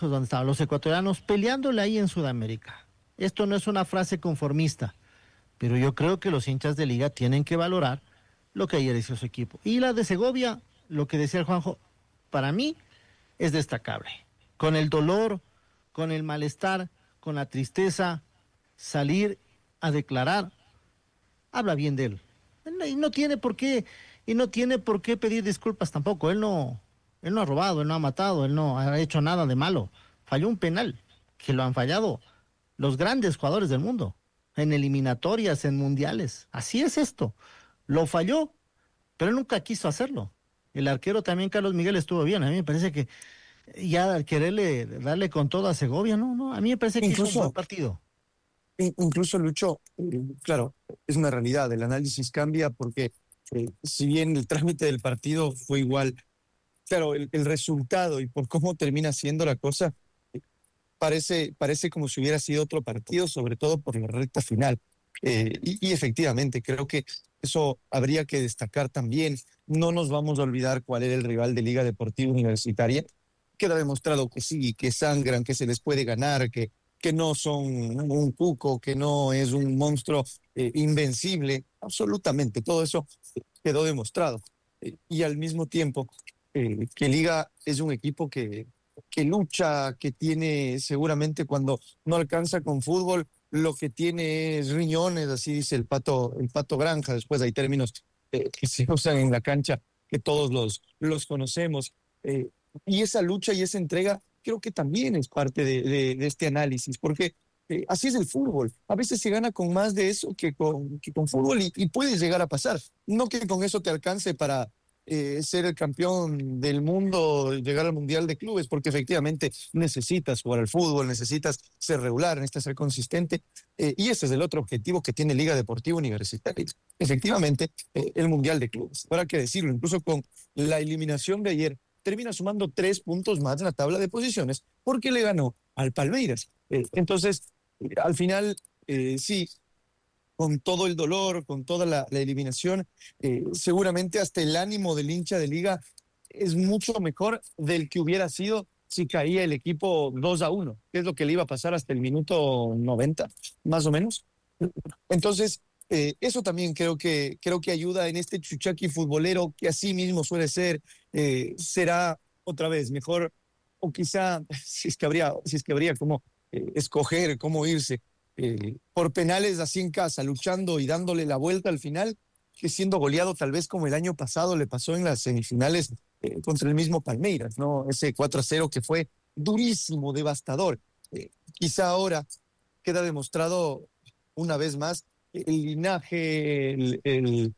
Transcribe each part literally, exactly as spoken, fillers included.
pues donde estaban los ecuatorianos peleándole ahí en Sudamérica. Esto no es una frase conformista, pero yo creo que los hinchas de Liga tienen que valorar lo que ayer hizo su equipo. Y la de Segovia, lo que decía el Juanjo, para mí es destacable. Con el dolor, con el malestar, con la tristeza, salir a declarar, habla bien de él. Y no tiene por qué, y no tiene por qué pedir disculpas tampoco. Él no, él no ha robado, él no ha matado, él no ha hecho nada de malo. Falló un penal, que lo han fallado los grandes jugadores del mundo, en eliminatorias, en mundiales. Así es esto. Lo falló, pero él nunca quiso hacerlo. El arquero también, Carlos Miguel, estuvo bien. A mí me parece que ya al quererle darle con todo a Segovia, no, no, a mí me parece que hizo un buen Incluso, partido. in- incluso Lucho, eh, claro, es una realidad, el análisis cambia porque eh, si bien el trámite del partido fue igual, claro, el, el resultado y por cómo termina siendo la cosa, eh, parece, parece como si hubiera sido otro partido, sobre todo por la recta final. Eh, y, y efectivamente, creo que eso habría que destacar también. No nos vamos a olvidar cuál era el rival de Liga Deportiva Universitaria. Queda demostrado que sí, que sangran, que se les puede ganar, que, que no son un cuco, que no es un monstruo eh, invencible. Absolutamente, todo eso quedó demostrado. Eh, y al mismo tiempo, eh, que Liga es un equipo que, que lucha, que tiene seguramente cuando no alcanza con fútbol, lo que tiene es riñones, así dice el pato, el pato Granja, después hay términos eh, que se usan en la cancha que todos los, los conocemos. Eh, y esa lucha y esa entrega creo que también es parte de, de, de este análisis, porque eh, así es el fútbol. A veces se gana con más de eso que con, que con fútbol y, y puede llegar a pasar. No que con eso te alcance para eh, ser el campeón del mundo, llegar al Mundial de Clubes, porque efectivamente necesitas jugar al fútbol, necesitas ser regular, necesitas ser consistente, eh, y ese es el otro objetivo que tiene Liga Deportiva Universitaria. Efectivamente, eh, el Mundial de Clubes. Habrá que decirlo, incluso con la eliminación de ayer, termina sumando tres puntos más en la tabla de posiciones porque le ganó al Palmeiras. Eh, entonces, eh, al final, eh, sí, con todo el dolor, con toda la, la eliminación, eh, seguramente hasta el ánimo del hincha de Liga es mucho mejor del que hubiera sido si caía el equipo dos a uno, que es lo que le iba a pasar hasta el minuto noventa, más o menos. Entonces, eh, eso también creo que, creo que ayuda en este chuchaqui futbolero que así mismo suele ser. Eh, será otra vez mejor, o quizá, si es que habría, si es que habría como eh, escoger cómo irse, eh, por penales así en casa, luchando y dándole la vuelta al final, que siendo goleado tal vez como el año pasado le pasó en las semifinales eh, contra el mismo Palmeiras, ¿no? Ese cuatro a cero que fue durísimo, devastador. Eh, quizá ahora queda demostrado una vez más el linaje, el, el,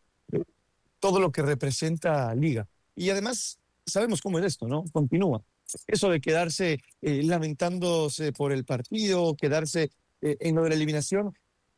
todo lo que representa Liga. Y además sabemos cómo es esto, ¿no? Continúa. Eso de quedarse eh, lamentándose por el partido, quedarse eh, en lo de la eliminación,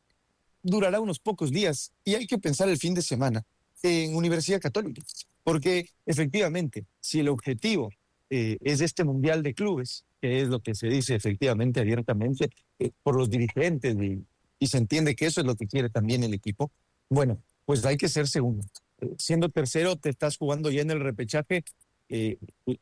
durará unos pocos días y hay que pensar el fin de semana en Universidad Católica, porque efectivamente, si el objetivo eh, es este Mundial de Clubes, que es lo que se dice efectivamente abiertamente eh, por los dirigentes y, y se entiende que eso es lo que quiere también el equipo, bueno, pues hay que ser segundo. Eh, siendo tercero, te estás jugando ya en el repechaje, eh,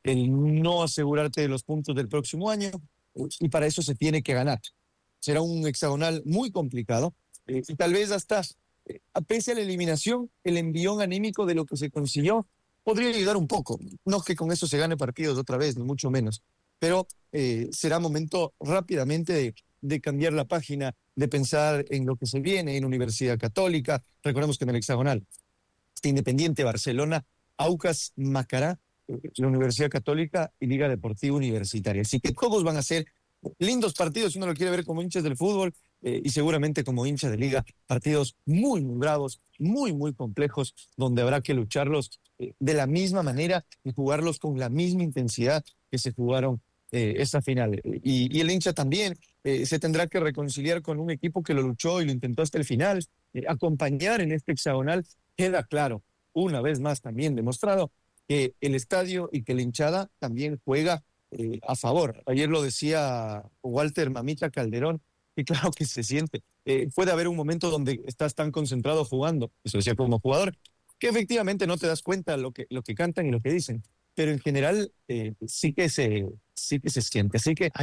el no asegurarte de los puntos del próximo año, eh, y para eso se tiene que ganar. Será un hexagonal muy complicado, eh, y tal vez hasta, eh, pese a la eliminación, el envión anímico de lo que se consiguió podría ayudar un poco. No que con eso se gane partidos otra vez, ni mucho menos, pero eh, será momento rápidamente de, de cambiar la página, de pensar en lo que se viene en Universidad Católica. Recordemos que en el hexagonal está Independiente, Barcelona, Aucas, Macará, eh, la Universidad Católica y Liga Deportiva Universitaria. Así que todos van a ser lindos partidos si uno lo quiere ver como hinchas del fútbol, eh, y seguramente como hincha de Liga, partidos muy, muy bravos, muy, muy complejos, donde habrá que lucharlos eh, de la misma manera y jugarlos con la misma intensidad que se jugaron eh, esta final. Y, y el hincha también eh, se tendrá que reconciliar con un equipo que lo luchó y lo intentó hasta el final, eh, acompañar en este hexagonal. Queda claro, una vez más también demostrado, que el estadio y que la hinchada también juega eh, a favor. Ayer lo decía Walter Mamita Calderón, y claro que se siente. Eh, puede haber un momento donde estás tan concentrado jugando, eso decía como jugador, que efectivamente no te das cuenta lo que, lo que cantan y lo que dicen. pero en general eh, sí que se, sí que se siente. Así que